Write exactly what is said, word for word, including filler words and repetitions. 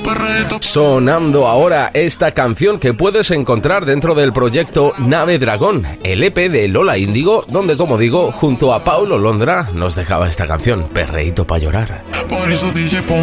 Sonando ahora esta canción que puedes encontrar dentro del proyecto Nave Dragón, el E P de Lola Índigo, donde, como digo, junto a Paulo Londra nos dejaba esta canción, Perreíto pa' llorar. Por eso D J